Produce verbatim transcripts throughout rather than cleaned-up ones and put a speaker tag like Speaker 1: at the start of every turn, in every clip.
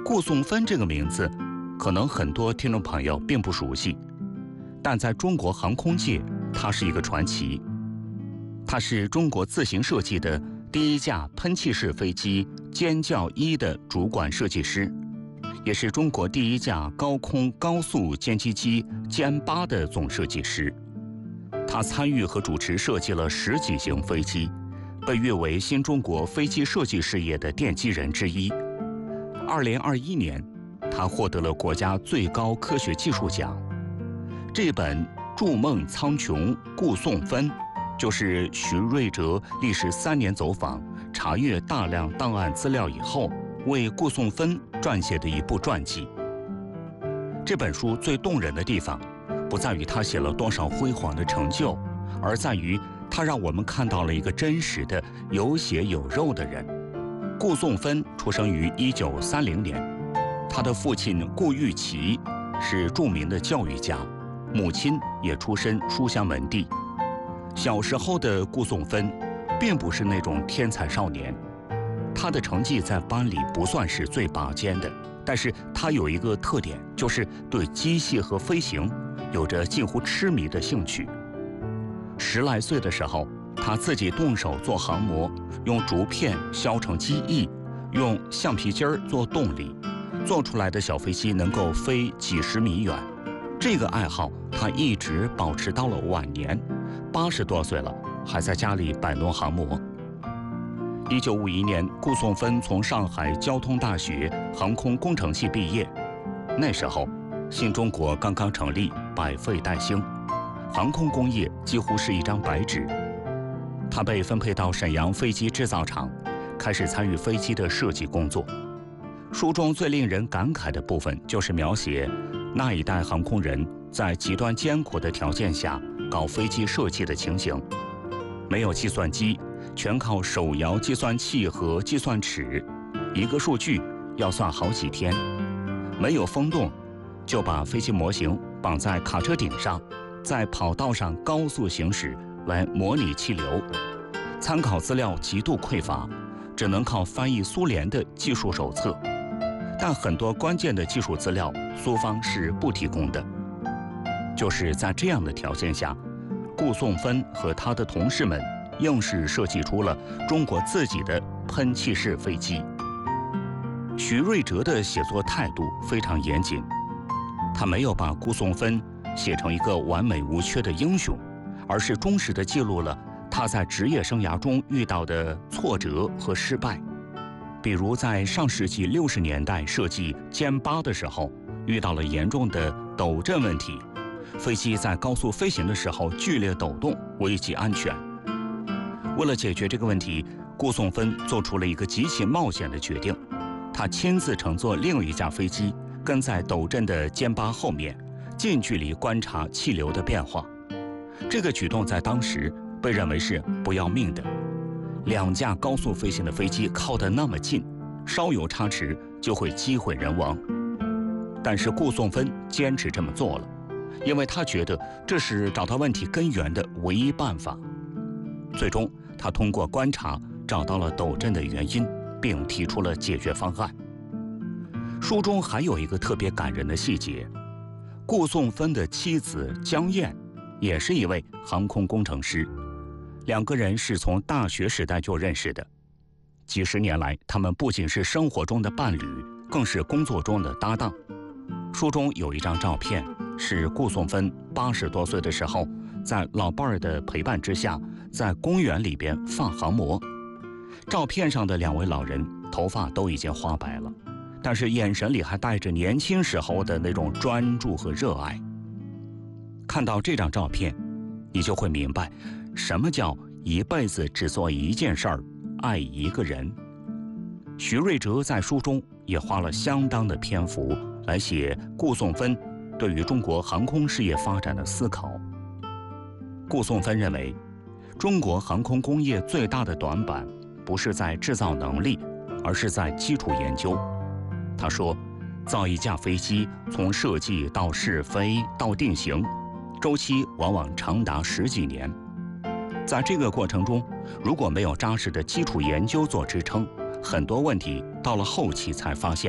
Speaker 1: 顾颂芬这个名字，可能很多听众朋友并不熟悉，但在中国航空界，他是一个传奇。他是中国自行设计的第一架喷气式飞机歼教一的主管设计师，也是中国第一架高空高速歼击机歼八的总设计师。他参与和主持设计了十几型飞机，被誉为新中国飞机设计事业的奠基人之一。二零二一年，他获得了国家最高科学技术奖。这本《筑梦苍穹顾颂芬》就是徐瑞哲历时三年走访，查阅大量档案资料以后，为顾颂芬撰写的一部传记。这本书最动人的地方，不在于他写了多少辉煌的成就，而在于他让我们看到了一个真实的有血有肉的人。顾颂芬出生于一九三零年，他的父亲顾玉琪是著名的教育家，母亲也出身书香门第。小时候的顾颂芬并不是那种天才少年，他的成绩在班里不算是最拔尖的，但是他有一个特点，就是对机械和飞行有着近乎痴迷的兴趣。十来岁的时候，他自己动手做航模，用竹片削成机翼，用橡皮筋儿做动力，做出来的小飞机能够飞几十米远。这个爱好他一直保持到了晚年，八十多岁了，还在家里摆弄航模。一九五一年，顾颂芬从上海交通大学航空工程系毕业。那时候，新中国刚刚成立，百废待兴，航空工业几乎是一张白纸。他被分配到沈阳飞机制造厂，开始参与飞机的设计工作。书中最令人感慨的部分，就是描写那一代航空人在极端艰苦的条件下搞飞机设计的情形。没有计算机，全靠手摇计算器和计算尺，一个数据要算好几天。没有风洞，就把飞机模型绑在卡车顶上，在跑道上高速行驶来模拟气流。参考资料极度匮乏，只能靠翻译苏联的技术手册，但很多关键的技术资料苏方是不提供的。就是在这样的条件下，顾颂芬和他的同事们硬是设计出了中国自己的喷气式飞机。徐瑞哲的写作态度非常严谨，他没有把顾颂芬写成一个完美无缺的英雄，而是忠实地记录了他在职业生涯中遇到的挫折和失败。比如在上世纪六十年代设计歼八的时候，遇到了严重的抖震问题，飞机在高速飞行的时候剧烈抖动，危及安全。为了解决这个问题，顾颂芬做出了一个极其冒险的决定，他亲自乘坐另一架飞机，跟在抖震的歼八后面，近距离观察气流的变化。这个举动在当时被认为是不要命的。两架高速飞行的飞机靠得那么近，稍有差池就会机毁人亡。但是顾颂芬坚持这么做了，因为他觉得这是找到问题根源的唯一办法。最终，他通过观察找到了抖震的原因，并提出了解决方案。书中还有一个特别感人的细节，顾颂芬的妻子江燕也是一位航空工程师，两个人是从大学时代就认识的。几十年来，他们不仅是生活中的伴侣，更是工作中的搭档。书中有一张照片，是顾颂芬八十多岁的时候，在老伴儿的陪伴之下，在公园里边放航模。照片上的两位老人头发都已经花白了，但是眼神里还带着年轻时候的那种专注和热爱。看到这张照片，你就会明白什么叫一辈子只做一件事儿，爱一个人。徐瑞哲在书中也花了相当的篇幅来写顾颂芬对于中国航空事业发展的思考。顾颂芬认为，中国航空工业最大的短板不是在制造能力，而是在基础研究。他说，造一架飞机从设计到试飞到定型，周期往往长达十几年。在这个过程中，如果没有扎实的基础研究做支撑，很多问题到了后期才发现，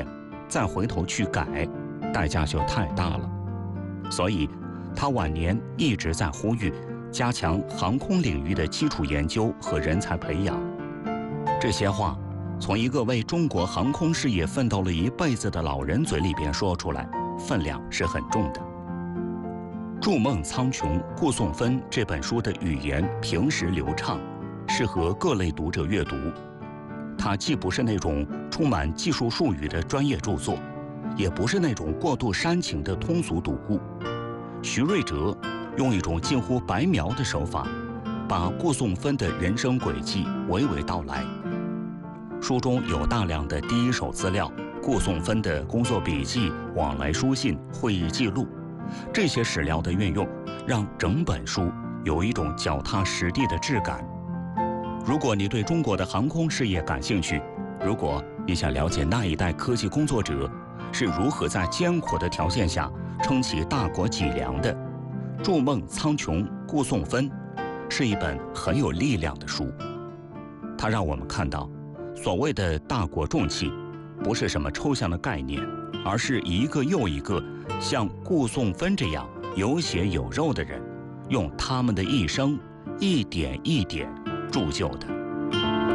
Speaker 1: 再回头去改，代价就太大了。所以，他晚年一直在呼吁加强航空领域的基础研究和人才培养。这些话从一个为中国航空事业奋斗了一辈子的老人嘴里边说出来，分量是很重的。《筑梦苍穹》顾颂芬这本书的语言平实流畅，适合各类读者阅读。它既不是那种充满技术术语的专业著作，也不是那种过度煽情的通俗读物。徐瑞哲用一种近乎白描的手法，把顾颂芬的人生轨迹娓娓道来。书中有大量的第一手资料，顾颂芬的工作笔记、往来书信、会议记录，这些史料的运用，让整本书有一种脚踏实地的质感。如果你对中国的航空事业感兴趣，如果你想了解那一代科技工作者是如何在艰苦的条件下撑起大国脊梁的，《筑梦苍穹》顾颂芬是一本很有力量的书。它让我们看到，所谓的大国重器，不是什么抽象的概念，而是一个又一个像顾颂芬这样有血有肉的人，用他们的一生一点一点铸就的。